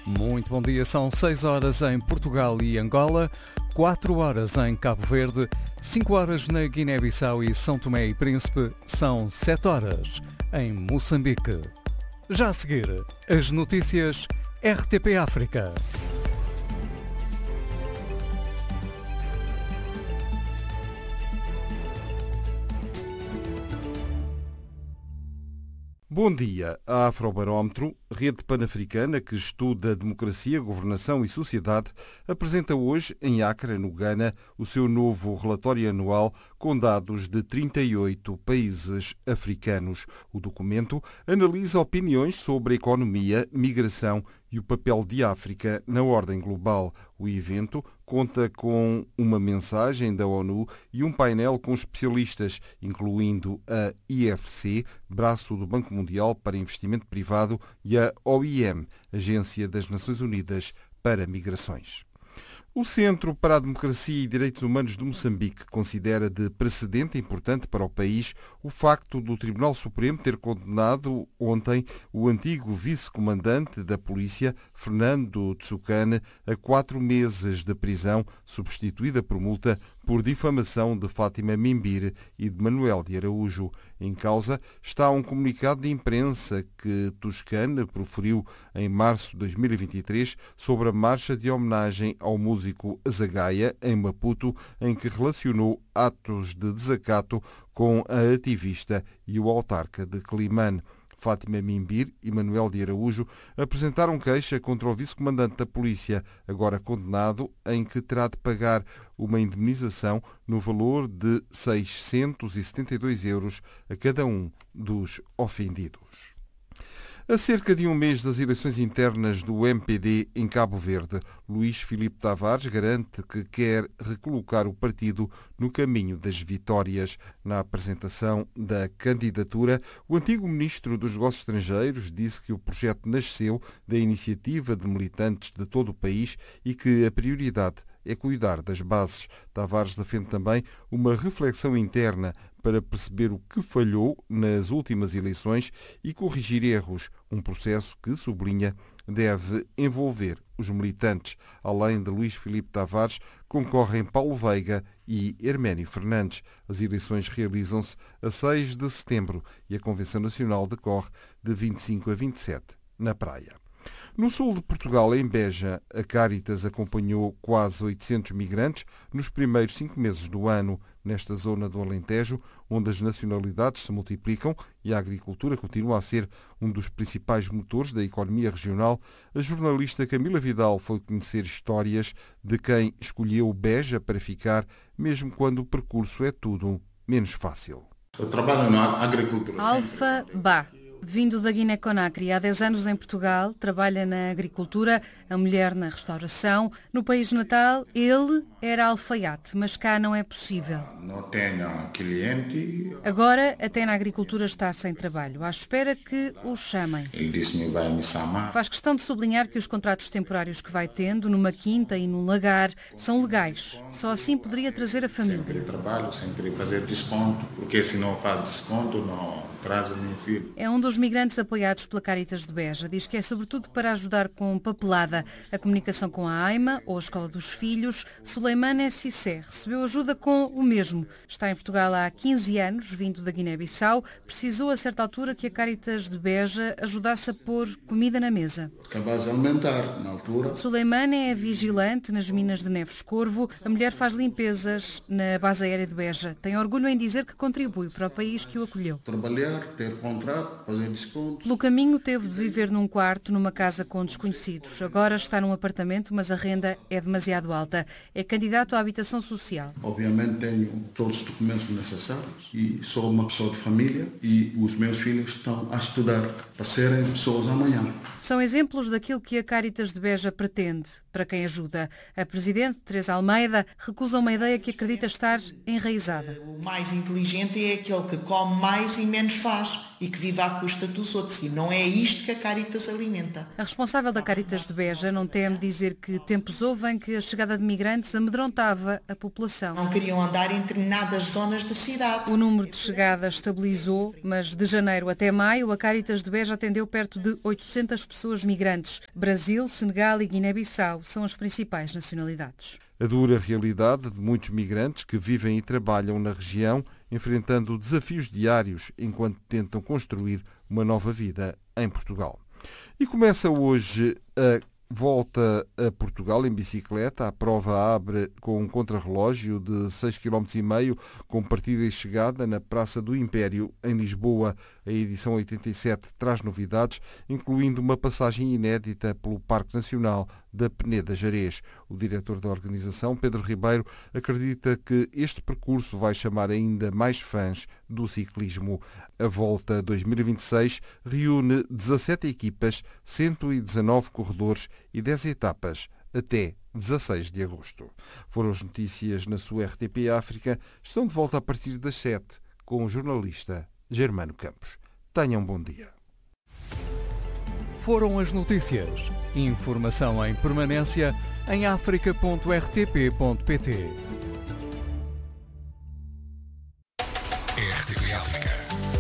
Muito bom dia, são 6 horas em Portugal e Angola, 4 horas em Cabo Verde, 5 horas na Guiné-Bissau e São Tomé e Príncipe, são 7 horas em Moçambique. Já a seguir, as notícias RTP África. Bom dia. A Afrobarómetro, rede pan-africana que estuda democracia, governação e sociedade, apresenta hoje, em Accra, no Ghana, o seu novo relatório anual com dados de 38 países africanos. O documento analisa opiniões sobre a economia, migração e o papel de África na ordem global. O evento conta com uma mensagem da ONU e um painel com especialistas, incluindo a IFC, braço do Banco Mundial para Investimento Privado, e a OIM, Agência das Nações Unidas para Migrações. O Centro para a Democracia e Direitos Humanos de Moçambique considera de precedente importante para o país o facto do Tribunal Supremo ter condenado ontem o antigo vice-comandante da polícia, Fernando Tsukane, a 4 meses de prisão, substituída por multa por difamação de Fátima Mimbir e de Manuel de Araújo. Em causa está um comunicado de imprensa que Tsukane proferiu em março de 2023 sobre a marcha de homenagem ao músico Azagaia, em Maputo, em que relacionou atos de desacato com a ativista e o autarca de Quelimane. Fátima Mimbir e Manuel de Araújo apresentaram queixa contra o vice-comandante da polícia, agora condenado, em que terá de pagar uma indemnização no valor de 672 euros a cada um dos ofendidos. A cerca de um mês das eleições internas do MPD em Cabo Verde, Luís Filipe Tavares garante que quer recolocar o partido no caminho das vitórias. Na apresentação da candidatura, o antigo ministro dos Negócios Estrangeiros disse que o projeto nasceu da iniciativa de militantes de todo o país e que a prioridade é cuidar das bases. Tavares defende também uma reflexão interna para perceber o que falhou nas últimas eleições e corrigir erros, um processo que, sublinha, deve envolver os militantes. Além de Luís Filipe Tavares, concorrem Paulo Veiga e Herménio Fernandes. As eleições realizam-se a 6 de setembro e a Convenção Nacional decorre de 25 a 27 na Praia. No sul de Portugal, em Beja, a Cáritas acompanhou quase 800 migrantes nos primeiros 5 meses do ano. Nesta zona do Alentejo, onde as nacionalidades se multiplicam e a agricultura continua a ser um dos principais motores da economia regional, a jornalista Camila Vidal foi conhecer histórias de quem escolheu Beja para ficar, mesmo quando o percurso é tudo menos fácil. Eu trabalho na agricultura. Alfa Ba. Vindo da Guiné-Conakry, há 10 anos em Portugal, trabalha na agricultura, a mulher na restauração. No país natal, ele era alfaiate, mas cá não é possível. Não tenho cliente. Agora, até na agricultura está sem trabalho, à espera que o chamem. Ele disse-me vai me chamar. Faz questão de sublinhar que os contratos temporários que vai tendo, numa quinta e num lagar, são legais. Só assim poderia trazer a família. Sempre trabalho, sempre fazer desconto, porque se não faz desconto, não traz o meu filho. É um dos migrantes apoiados pela Cáritas de Beja. Diz que é sobretudo para ajudar com papelada, a comunicação com a AIMA ou a Escola dos Filhos. Suleimane Cissé recebeu ajuda com o mesmo. Está em Portugal há 15 anos, vindo da Guiné-Bissau. Precisou a certa altura que a Cáritas de Beja ajudasse a pôr comida na mesa. Capaz de alimentar na altura. Suleimane é vigilante nas minas de Neves Corvo. A mulher faz limpezas na base aérea de Beja. Tem orgulho em dizer que contribui para o país que o acolheu. Trabalhar, ter contrato, fazer desconto. Pelo caminho teve de viver num quarto, numa casa com desconhecidos. Agora está num apartamento, mas a renda é demasiado alta. É candidato à habitação social. Obviamente tenho todos os documentos necessários e sou uma pessoa de família e os meus filhos estão a estudar para serem pessoas amanhã. São exemplos daquilo que a Cáritas de Beja pretende para quem ajuda. A presidente, Teresa Almeida, recusa uma ideia que acredita estar enraizada. O mais inteligente é aquele que come mais e menos faz e que vive à custa dos outros. E não é isto que a Caritas alimenta. A responsável da Caritas de Beja não teme dizer que tempos houve em que a chegada de migrantes amedrontava a população. Não queriam andar em determinadas zonas da cidade. O número de chegadas estabilizou, mas de janeiro até maio a Caritas de Beja atendeu perto de 800 pessoas migrantes. Brasil, Senegal e Guiné-Bissau são as principais nacionalidades. A dura realidade de muitos migrantes que vivem e trabalham na região, enfrentando desafios diários enquanto tentam construir uma nova vida em Portugal. E começa hoje a volta a Portugal em bicicleta. A prova abre com um contrarrelógio de 6,5 km com partida e chegada na Praça do Império, em Lisboa. A edição 87 traz novidades, incluindo uma passagem inédita pelo Parque Nacional da Peneda Gerês. O diretor da organização, Pedro Ribeiro, acredita que este percurso vai chamar ainda mais fãs do ciclismo. A Volta 2026 reúne 17 equipas, 119 corredores e 10 etapas até 16 de agosto. Foram as notícias na sua RTP África. Estão de volta a partir das 7 com o jornalista Germano Campos. Tenham um bom dia. Foram as notícias. Informação em permanência em africa.rtp.pt. RTP África.